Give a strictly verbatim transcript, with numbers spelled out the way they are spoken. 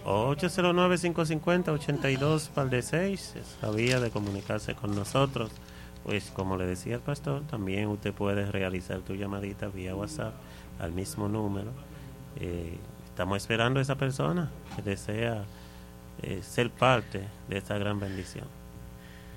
ocho cero nueve, cinco cinco cero, ocho dos seis, esa vía de comunicarse con nosotros. Pues como le decía el pastor, también usted puede realizar tu llamadita vía WhatsApp al mismo número. Eh, estamos esperando a esa persona que desea eh, ser parte de esta gran bendición.